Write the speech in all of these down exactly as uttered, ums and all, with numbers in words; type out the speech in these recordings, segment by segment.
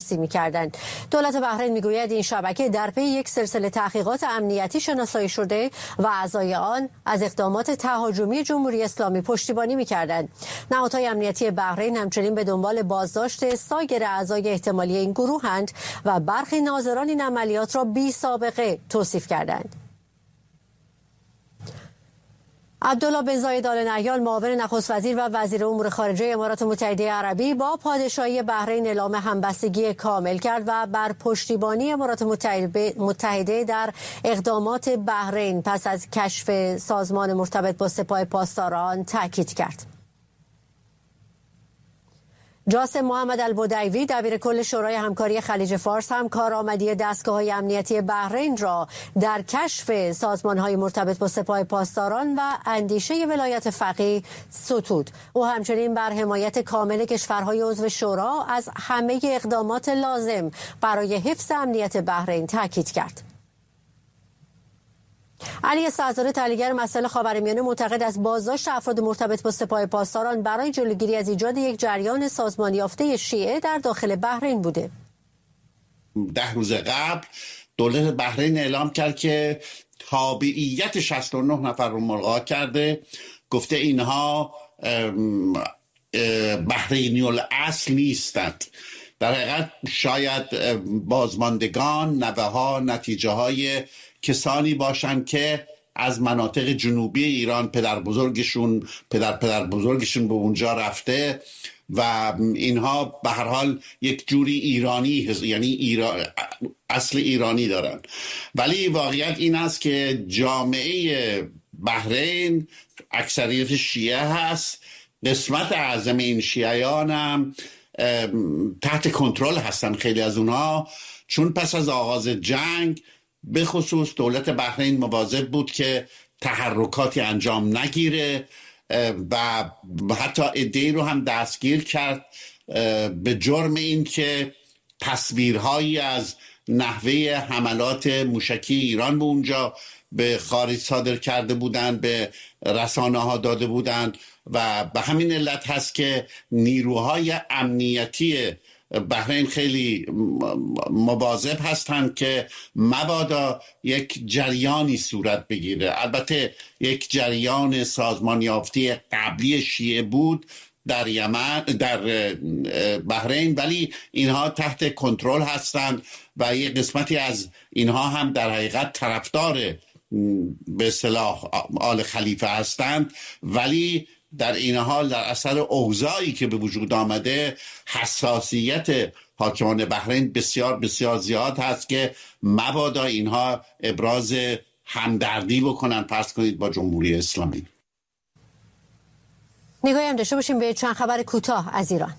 بررسی می‌کردند. دولت بحرین می‌گوید این شبکه در پی یک سلسله تحقیقات امنیتی شناسایی شده و اعضای آن از اقدامات تهاجمی جمهوری اسلامی پشتیبانی می‌کردند. نهادهای امنیتی بحرین همچنین به دنبال بازداشت سایر اعضای احتمالی این گروهند و برخی ناظران این عملیات را بی سابقه توصیف کردند. عبدالله بن زاید آل نهیان معاون نخست وزیر و وزیر امور خارجه امارات متحده عربی با پادشاهی بحرین اعلام همبستگی کامل کرد و بر پشتیبانی امارات متحده در اقدامات بحرین پس از کشف سازمان مرتبط با سپاه پاسداران تاکید کرد. جاسم محمد البدیوی دبیر کل شورای همکاری خلیج فارس هم کارآمدی دستگاه‌های امنیتی بحرین را در کشف سازمان‌های مرتبط با سپاه پاسداران و اندیشه ولایت فقیه ستود. او همچنین بر حمایت کامل کشورهای عضو شورا از همه اقدامات لازم برای حفظ امنیت بحرین تاکید کرد. علی سعدزاده تحلیلگر مسائل خاورمیانه معتقد است بازداشت افراد مرتبط با سپاه پاسداران برای جلوگیری از ایجاد یک جریان سازمان یافته شیعه در داخل بحرین بوده. ده روز قبل دولت بحرین اعلام کرد که تابعیت شصت و نه نفر رو ملغا کرده، گفته اینها بحرینی الاصل نیستند. در حقیقت شاید بازماندگان، نوه ها، نتیجه های کسانی باشند که از مناطق جنوبی ایران پدر بزرگشون پدر پدر بزرگشون به اونجا رفته و اینها به هر حال یک جوری ایرانی، یعنی ایران، اصل ایرانی دارن. ولی واقعیت این است که جامعه بحرین اکثریت شیعه هست. قسمت اعظم این شیعیان هم تحت کنترل هستن، خیلی از اونها، چون پس از آغاز جنگ به خصوص دولت بحرین مواظب بود که تحرکاتی انجام نگیره و حتی عده‌ای رو هم دستگیر کرد به جرم این که تصویرهایی از نحوه حملات موشکی ایران به اونجا به خارج صادر کرده بودند، به رسانه ها داده بودند و به همین علت هست که نیروهای امنیتی بحرین خیلی مواظب هستند که مبادا یک جریانی صورت بگیره. البته یک جریان سازمان یافته قبلی شیعه بود در یمن، در بحرین، ولی اینها تحت کنترل هستند و یک قسمتی از اینها هم در حقیقت طرفدار به اصطلاح آل خلیفه هستند، ولی در این حال در اثر اوضاعی که به وجود آمده حساسیت حاکمان بحرین بسیار بسیار زیاد هست که مبادا اینها ابراز همدردی بکنن فرض کنید با جمهوری اسلامی. نگاهی هم داشته باشیم به چند خبر کوتاه از ایران.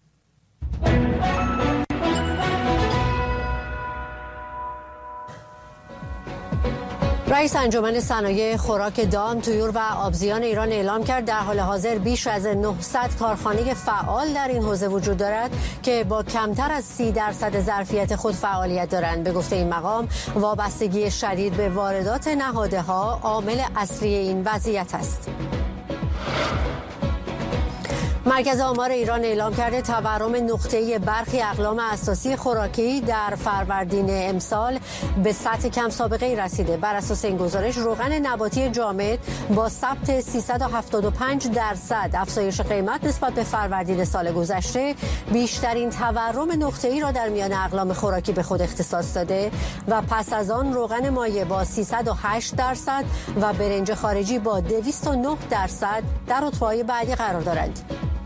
رئیس انجمن صنایع خوراک دام، طیور و آبزیان ایران اعلام کرد در حال حاضر بیش از نهصد کارخانه فعال در این حوزه وجود دارد که با کمتر از سی درصد ظرفیت خود فعالیت دارند. به گفته این مقام وابستگی شدید به واردات نهادها عامل اصلی این وضعیت است. مرکز آمار ایران اعلام کرده تورم نقطه‌ای برخی اقلام اساسی خوراکی در فروردین امسال به سطح کم سابقه‌ای رسیده. بر اساس این گزارش روغن نباتی جامد با ثبت سیصد و هفتاد و پنج درصد افزایش قیمت نسبت به فروردین سال گذشته بیشترین تورم نقطه‌ای را در میان اقلام خوراکی به خود اختصاص داده و پس از آن روغن مایع با سیصد و هشت درصد و برنج خارجی با دویست و نه درصد در رتبه‌های بعدی قرار دارند.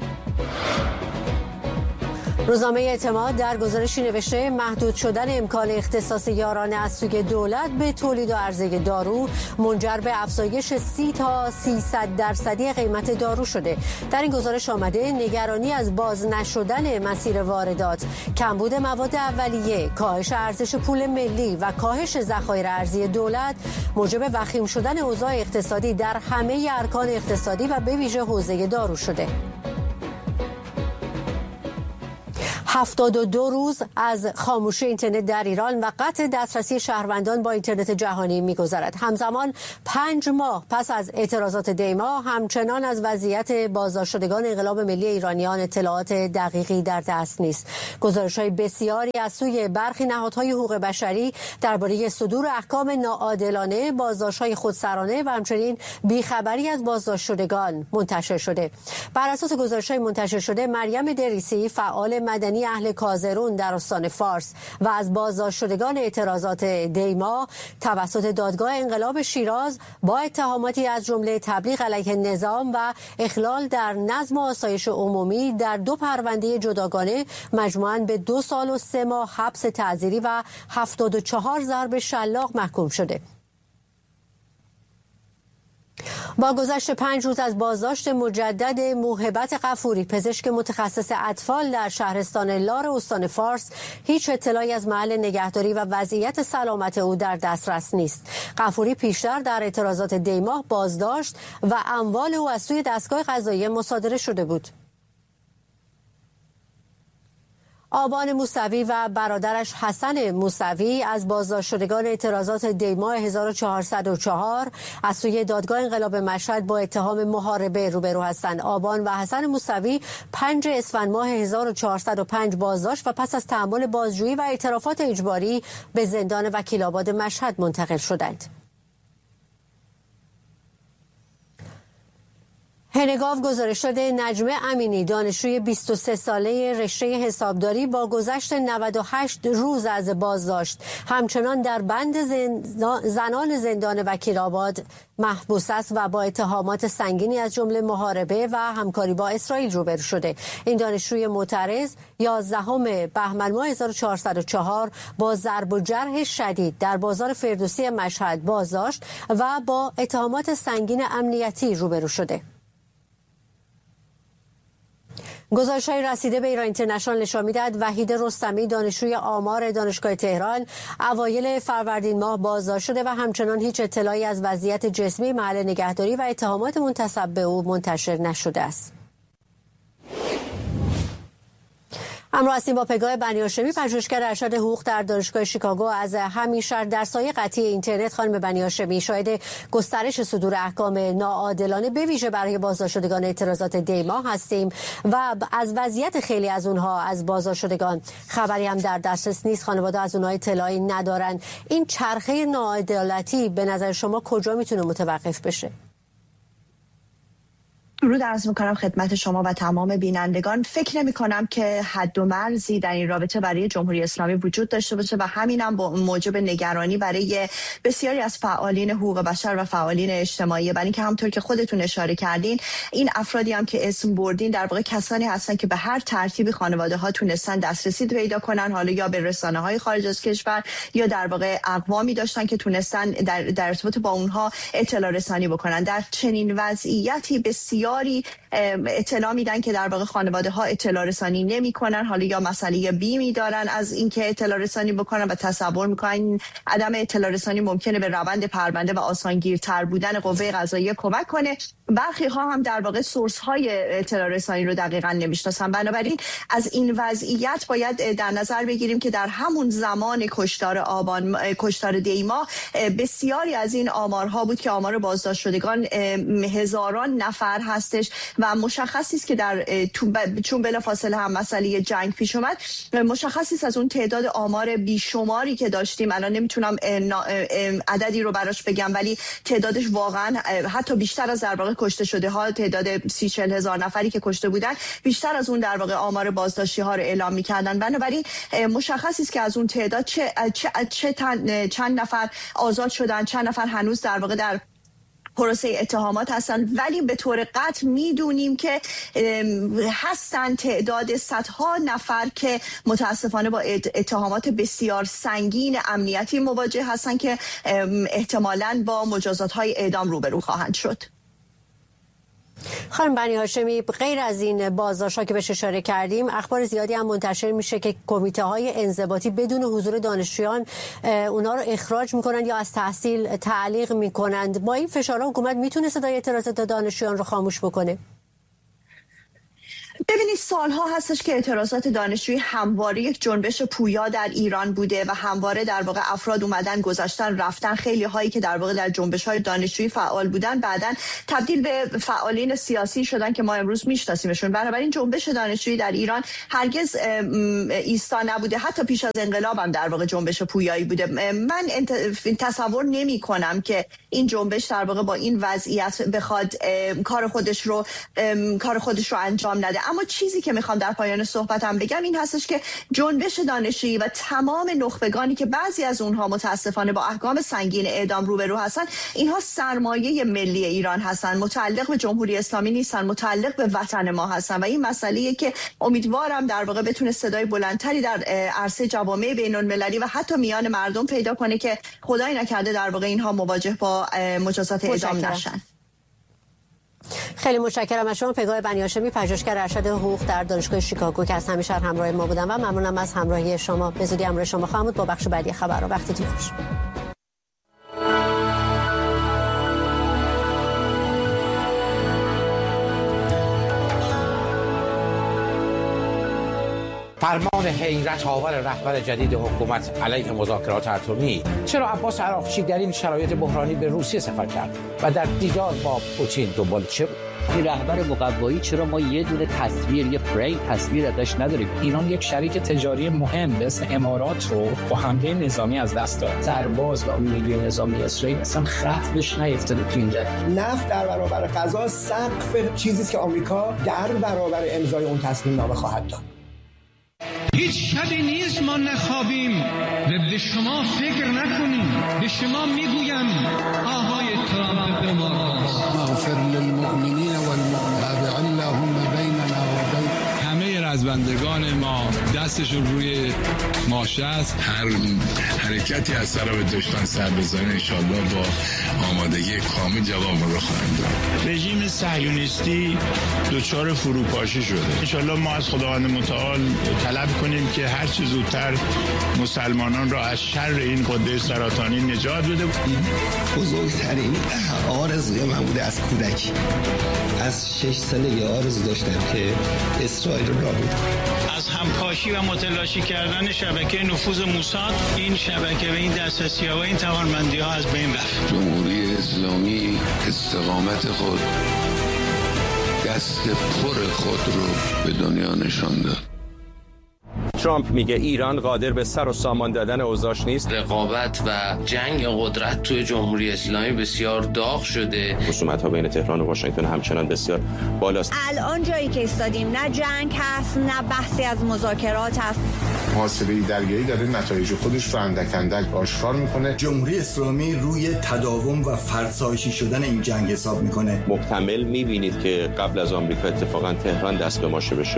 روزنامه اعتماد در گزارشی نوشته محدود شدن امکان اختصاص یارانه از سوی دولت به تولید و عرضه دارو منجر به افزایش سی تا سیصد درصدی قیمت دارو شده. در این گزارش آمده نگرانی از باز نشدن مسیر واردات، کمبود مواد اولیه، کاهش ارزش پول ملی و کاهش ذخایر ارزی دولت موجب وخیم شدن اوضاع اقتصادی در همه ارکان اقتصادی و به ویژه حوزه دارو شده. هفتاد و دو روز از خاموشی اینترنت در ایران و قطع دسترسی شهروندان با اینترنت جهانی می‌گذرد. همزمان پنج ماه پس از اعتراضات دیما همچنان از وضعیت بازداشتگان انقلاب ملی ایرانیان اطلاعات دقیقی در دست نیست. گزارش‌های بسیاری از سوی برخی نهادهای حقوق بشری درباره صدور احکام ناعادلانه، بازداشت‌های خودسرانه و همچنین بیخبری از بازداشتشدگان منتشر شده. بر اساس گزارش‌های منتشر شده، مریم دریسی، فعال مدنی اهل کازرون در استان فارس و از بازداشتشدگان اعتراضات دیما توسط دادگاه انقلاب شیراز با اتهاماتی از جمله تبلیغ علیه نظام و اخلال در نظم و آسایش عمومی در دو پرونده جداگانه مجموعاً به دو سال و سه ماه حبس تعزیری و هفتاد و چهار ضرب شلاق محکوم شده. با گذشت پنج روز از بازداشت مجدد موهبت غفوری، پزشک متخصص اطفال در شهرستان لار استان فارس، هیچ اطلاعی از محل نگهداری و وضعیت سلامت او در دسترس نیست. غفوری پیشتر در اعتراضات دیماه بازداشت و اموال او از سوی دستگاه قضاییه مصادره شده بود. آبان موسوی و برادرش حسن موسوی از بازداشتشدگان اعتراضات دیماه هزار و چهارصد و چهار از سوی دادگاه انقلاب مشهد با اتهام محاربه روبرو هستند. آبان و حسن موسوی پنج اسفند ماه هزار و چهارصد و پنج بازداشت و پس از تحمل بازجویی و اعترافات اجباری به زندان وکیل‌آباد مشهد منتقل شدند. هنگاو گزارش شده نجمه امینی، دانشجوی بیست و سه ساله رشته حسابداری، با گذشت نود و هشت روز از بازداشت همچنان در بند زنان زندان وکیل‌آباد محبوس است و با اتهامات سنگینی از جمله محاربه و همکاری با اسرائیل روبرو شده. این دانشجوی معترض یازدهم بهمن ماه هزار و چهارصد و چهار با ضرب و جرح شدید در بازار فردوسی مشهد بازداشت و با اتهامات سنگین امنیتی روبرو شده. گزارش‌های رسیده به ایران اینترنشنال نشان می‌دهد وحید رستمی، دانشجوی آمار دانشگاه تهران، اوایل فروردین ماه بازداشت شده و همچنان هیچ اطلاعی از وضعیت جسمی، محل نگهداری و اتهامات منتسب به او منتشر نشده است. همراه هستیم با پگاه بنی هاشمی، پژوهشگر ارشد حقوق در دانشگاه شیکاگو از همین شهر. در سایه قطعی اینترنت، خانم بنی هاشمی، شاهد گسترش صدور احکام ناعادلانه به ویژه برای بازداشتشدگان اعتراضات دیما هستیم و از وضعیت خیلی از اونها از بازداشتشدگان خبری هم در دسترس نیست. خانواده از اونها اطلاعی ندارن. این چرخه ناعدالتی به نظر شما کجا میتونه متوقف بشه؟ درود عرض میکنم خدمت شما و تمام بینندگان. فکر نمی کنم که حد و مرزی در این رابطه برای جمهوری اسلامی وجود داشته باشه و همینم با موجب نگرانی برای بسیاری از فعالین حقوق بشر و فعالین اجتماعی، برای اینکه همونطور که خودتون اشاره کردین، این افرادی هم که اسم بردین در واقع کسانی هستن که به هر ترتیبی خانواده ها تونستن دسترسی پیدا کنن، حالا یا به رسانه های خارج از کشور یا در واقع اقوامی داشتن که تونستن در در ارتباط با اونها اطلاع رسانی بکنن. در چنین وضعیتی بسیار اطلاع میدن که در واقع خانواده ها اطلاع رسانی نمی کنن، حالا یا مسئله بیمی دارن از اینکه اطلاع رسانی بکنن و تصور میکنن عدم اطلاع رسانی ممکنه به روند پرونده و آسانگیرتر بودن قوه قضاییه کمک کنه. برخی ها هم در واقع سورس های اطلاع رسانی رو دقیقاً نمیشناسن. بنابراین از این وضعیت باید در نظر بگیریم که در همون زمان کشتار آبان کشتار دیما بسیاری از این آمارها بود که آمار بازداشتشدگان هزاران نفر هستش و مشخصی است که در چون بلافاصله هم مسئله جنگ پیش اومد، مشخصی است از اون تعداد آمار بیشماری که داشتیم، الان نمیتونم عددی رو براش بگم ولی تعدادش واقعا حتی بیشتر از در واقع کشته شده ها، تعداد سی چهل هزار نفری که کشته بودن بیشتر از اون در واقع آمار بازداشتی ها رو اعلام میکردن. بنابراین مشخصی است که از اون تعداد چه, چه, چه چند نفر آزاد شدن، چند نفر هنوز در واقع در پروسه اتهامات هستن، ولی به طور قطع میدونیم که هستن تعداد صدها نفر که متاسفانه با اتهامات بسیار سنگین امنیتی مواجه هستن که احتمالاً با مجازات های اعدام روبرو خواهند شد. خانم بنی هاشمی، غیر از این بازداشت‌ها که بهش اشاره کردیم، اخبار زیادی هم منتشر میشه که کمیته‌های انضباطی بدون حضور دانشجویان اونا رو اخراج میکنن یا از تحصیل تعلیق میکنند. با این فشارها حکومت میتونه صدای اعتراضات دانشجویان رو خاموش بکنه؟ ببینید سالها هستش که اعتراضات دانشجویی همواره یک جنبش پویا در ایران بوده و همواره در واقع افراد اومدن گذاشتن رفتن. خیلی هایی که در واقع در جنبش های دانشجویی فعال بودن بعداً تبدیل به فعالین سیاسی شدن که ما امروز میشناسیمشون. بنابراین جنبش دانشجویی در ایران هرگز ایستا نبوده، حتی پیش از انقلاب هم در واقع جنبش پویایی بوده. من تصور نمی کنم که این جنبش در واقع با این وضعیت بخواد کار خودش رو کار خودش رو انجام نده. اما چیزی که میخوام در پایان صحبتم بگم این هستش که جنبش دانشجویی و تمام نخبگانی که بعضی از اونها متاسفانه با احکام سنگین اعدام روبرو هستن، اینها سرمایه ملی ایران هستن، متعلق به جمهوری اسلامی نیستن، متعلق به وطن ما هستن و این مسئله‌ایه که امیدوارم در واقع بتونه صدای بلندتری در عرصه جوامع بین‌المللی و حتی میان مردم پیدا کنه که خدای نکرده در واقع اینها مواجه با مجازات اعدام نشن. خیلی متشکرم از شما پگاه بنی هاشمی، پژوهشگر ارشد حقوق در دانشگاه شیکاگو که از همیشه همراه ما بودن و ممنونم از همراهی شما. به زودی همراه شما خواهم بود با بخش بعدی خبرها. وقتتون خوش. فرمان حیرت آور رهبر جدید حکومت علیه مذاکرات اتمی. چرا عباس عراقچی در این شرایط بحرانی به روسیه سفر کرد و در دیدار با پوتین دنبال چه بود؟ این رهبر مقوایی چرا ما یه دونه تصویر، یه فریم تصویر ازش نداریم؟ ایران یک شریک تجاری مهم به اسم امارات رو با حمله نظامی از دست داد. سرباز و نیروی نظامی اسرائیل اصلا خط بهش نیفتاده تو این جنگ. نفت در برابر غذا سقف چیزی که آمریکا در برابر امضای اون تصمیم نامه خواهد داد. هیچ شبی نیست ما نخوابیم و به شما فکر نکنیم. به شما میگویم آقای ترامپ به ما اغفر للمؤمنین والمؤمنات اللهم بیننا و بین همه رزمندگان ما دستشون روی ماشه است. هر حرکتی از طرف دشمن سر بزنه انشالله با آمادگی کامل جواب رو خواهند داد. رژیم صهیونیستی دچار فروپاشی شده. انشالله ما از خداوند متعال طلب کنیم که هر چه زودتر مسلمانان را از شر این قده سرطانی نجات بده. بزرگترین آرزوی من بوده از کودکی. از شش سالگی آرزو داشتم که اسرائیل رو نابود کنم. از همپاشی و متلاشی کردن شبکه نفوذ موساد این شبکه و این دسترسی‌ها و این توانمندی‌ها از بین رفت. جمهوری اسلامی استقامت خود، دست پر خود رو به دنیا نشان داد. ترامپ میگه ایران قادر به سر و سامان دادن اوضاعش نیست. رقابت و جنگ قدرت توی جمهوری اسلامی بسیار داغ شده. خصومت‌ها بین تهران و واشنگتن همچنان بسیار بالاست. الان جایی که ایستادیم نه جنگ هست نه بحثی از مذاکرات هست. محاسبه درگیری داره نتایج خودش رو اندک اندک آشکار میکنه. جمهوری اسلامی روی تداوم و فرسایشی شدن این جنگ حساب میکنه. محتمل میبینید که قبل از آمریکا اتفاقا تهران دست به ماشه بشه.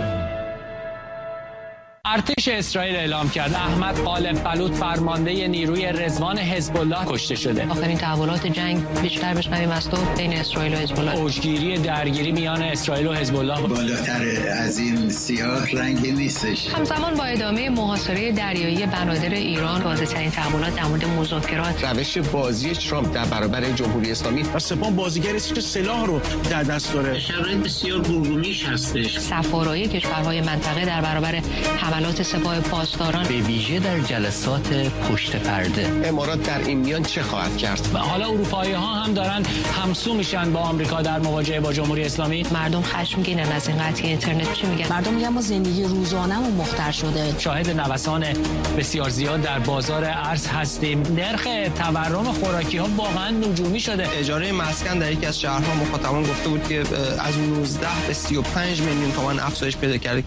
ارتش اسرائیل اعلام کرد احمد قالب بلوط فرمانده نیروی رضوان حزب الله کشته شده. آخرین تحولات جنگ بیشتر بشنویم از تو بین اسرائیل و حزب الله. اوجگیری درگیری میان اسرائیل و حزب الله بالاتر از این سیاه رنگی نیستش. همزمان با ادامه محاصره دریایی بنادر ایران، واضح‌ترین تحولات در مورد مذاکرات، روش بازی ترامپ در برابر جمهوری اسلامی و سپاه بازیگری است که سلاح رو در دست داره. شرایط بسیار گرگومیش هستش. سفارای کشورهای منطقه در برابر حملات سپاه پاسداران، به ویژه در جلسات پشت پرده. امارات در این میان چه خواهد کرد؟ و حالا اروپایی ها هم دارن همسو میشن با آمریکا در مواجهه با جمهوری اسلامی. مردم خشمگینن از این قضیه. اینترنت چی میگن؟ مردم میگن ما زندگی روزانه‌مون مختل شده. شاهد نوسان بسیار زیاد در بازار ارز هستیم. نرخ تورم خوراکی ها واقعا نجومی شده. اجاره مسکن در یکی از شهرها مخاطبان گفته بود که از نوزده به سی و پنج میلیون تومان افزایش پیدا کرده.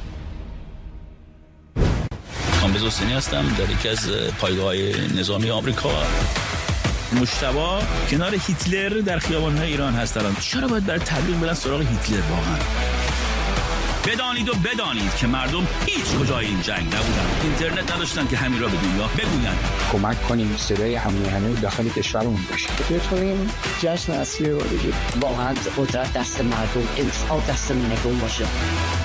کامبیز حسینی هستم در یکی از پایگاه‌های نظامی آمریکا. مجتبی کنار هیتلر در خیابان‌های ایران هست الان. چرا باید برای تبلیغ برن سراغ هیتلر واقعا؟ بدانید و بدانید که مردم هیچ کجای این جنگ نبودن. اینترنت نداشتن که همین را به دنیا بگوین. کمک کنیم صدای همه داخل کشورمون باشه. بتونیم جشن اصلی رو بگیریم. واقعا قدرت دست مردم، انصاف دست مردم باشه.